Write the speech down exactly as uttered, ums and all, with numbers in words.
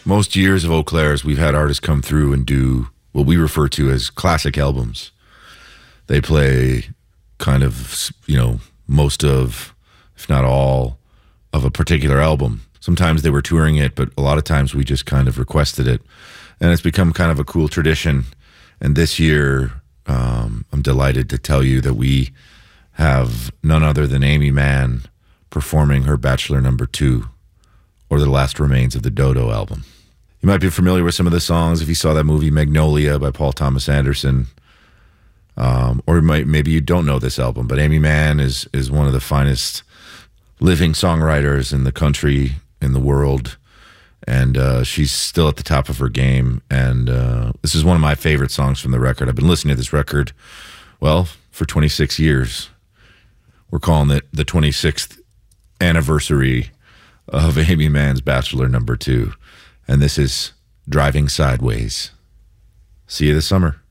most years of Eau Claire's, we've had artists come through and do what we refer to as classic albums. They play kind of, you know, most of, if not all, of a particular album. Sometimes they were touring it, but a lot of times we just kind of requested it. And it's become kind of a cool tradition. And this year, um, I'm delighted to tell you that we have none other than Aimee Mann performing her Bachelor Number Two, or The Last Remains of the Dodo album. You might be familiar with some of the songs if you saw that movie Magnolia by Paul Thomas Anderson. Um, or might, maybe you don't know this album, but Aimee Mann is is one of the finest living songwriters in the country, in the world, and uh, she's still at the top of her game. And uh, this is one of my favorite songs from the record. I've been listening to this record, well, for twenty-six years. We're calling it the twenty-sixth anniversary of Aimee Mann's Bachelor Number Two, and this is Driving Sideways. See you this summer.